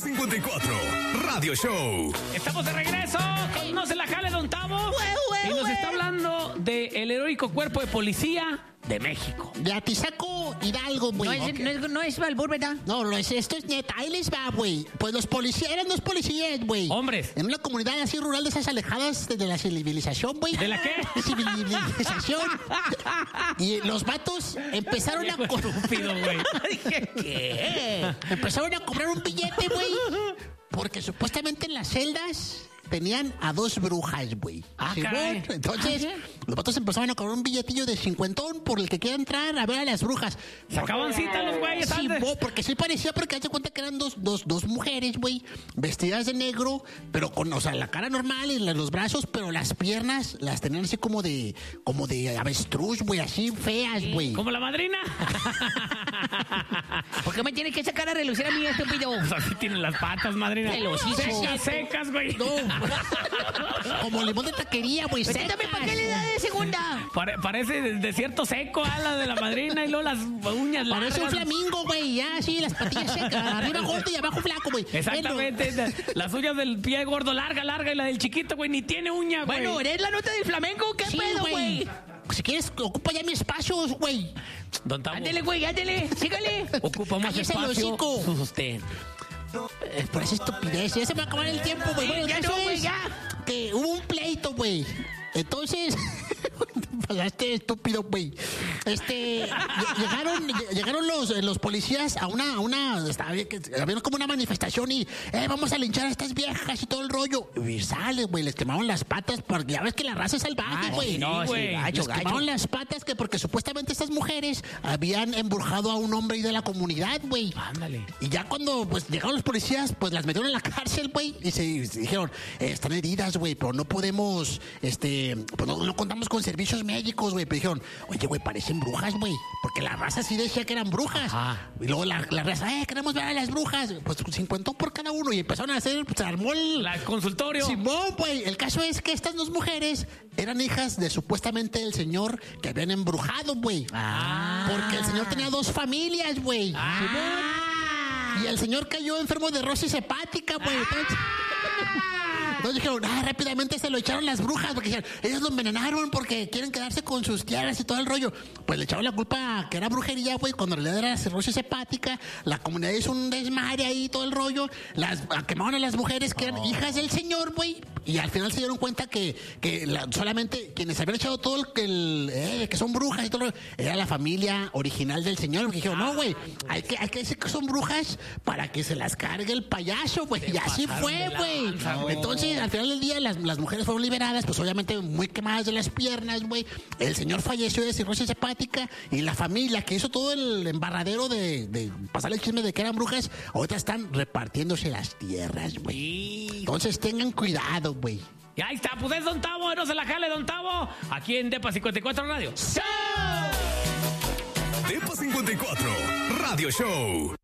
54 Radio Show. Estamos de regreso con No se la jale, don Tavo. Y nos está hablando del heroico cuerpo de policía de México. De Atizaco, Hidalgo, güey. No es albur, ¿verdad? No, esto es neta. Ahí les va, güey. Pues los policías, eran dos policías, güey. Hombres. En una comunidad así rural de esas alejadas de la civilización, güey. ¿De la qué? Civilización. Y los vatos empezaron a... Estúpido, güey. Dije, ¿qué? Empezaron a cobrar un billete, güey. Porque supuestamente en las celdas tenían a dos brujas, güey. Caray. Entonces, los vatos empezaron a cobrar un billetillo de 50 por el que quiera entrar a ver a las brujas. Sacaban cita los güeyes Sí, antes. porque sí parecía, porque hazte cuenta que eran dos mujeres, güey, vestidas de negro, pero con, o sea, la cara normal y los brazos, pero las piernas las tenían así como de avestruz, güey, así feas, güey. ¿Como la madrina? ¿Por qué me tienes que sacar a relucir a mí, estúpido? Pues así tienen las patas, madrina. Se los hizo. Secas, güey. No, como limón de taquería, güey. Cuéntame, ¿para qué le da de segunda? Parece desierto seco, a la de la madrina, y luego las uñas largas. Parece un flamingo, güey, ya, sí, las patillas secas, arriba gordo y abajo flaco, güey. Exactamente, las uñas del pie gordo, larga, y la del chiquito, güey, ni tiene uña, güey. Bueno, ¿eres la nota del flamenco? ¿Qué Sí, pedo, güey? Si quieres, ocupa ya mi espacio, güey. Don Tavo, Ándele, güey, ándele, sígale. ocupa más Cállese el espacio hocico. su sostén. Por esa estupidez, ya se va a acabar el tiempo, güey. Bueno, ya el caso no, güey, es ya. que hubo un pleito, güey. Entonces, pasaste estúpido, güey. Llegaron los policías a una había como una manifestación y vamos a linchar a estas viejas y todo el rollo. Y sale, güey, les quemaron las patas porque ya ves que la raza es salvaje, güey. no, güey. sí, gacho, Les quemaron las patas porque supuestamente estas mujeres habían embrujado a un hombre ahí de la comunidad, güey. Ándale. Y ya cuando pues llegaron los policías, pues las metieron en la cárcel, güey, y se dijeron, están heridas, güey, pero no podemos, pues no contamos con servicios médicos, güey. Pero dijeron, oye, güey, parecen brujas, güey, porque la raza sí decía que eran brujas. Ajá. Y luego la raza, queremos ver a las brujas, pues 50 por cada uno, y empezaron a hacer, pues se armó el consultorio. Simón, güey. El caso es que estas dos mujeres eran hijas de supuestamente el señor que habían embrujado, güey. Porque el señor tenía dos familias, güey. Y el señor cayó enfermo de cirrosis hepática, güey. Entonces dijeron, rápidamente se lo echaron las brujas, porque dijeron, ellos lo envenenaron porque quieren quedarse con sus tierras y todo el rollo. Pues le echaron la culpa que era brujería, güey, cuando en realidad era cirrosis hepática. La comunidad hizo un desmadre ahí, todo el rollo. Quemaron a las mujeres que eran hijas del señor, güey. Y al final se dieron cuenta que solamente quienes habían echado todo que son brujas y todo el rollo, era la familia original del señor. Porque dijeron, no, güey, hay que decir que son brujas para que se las cargue el payaso, güey. Y así fue, güey. Entonces, al final del día, las mujeres fueron liberadas, pues obviamente muy quemadas de las piernas, güey. El señor falleció de cirrosis hepática y la familia que hizo todo el embarradero de pasar el chisme de que eran brujas, ahorita están repartiéndose las tierras, güey. Entonces tengan cuidado, güey. Y ahí está, pues es Don Tavo, no se la jale, Don Tavo, aquí en Depa 54 Radio. Depa 54 Radio Show.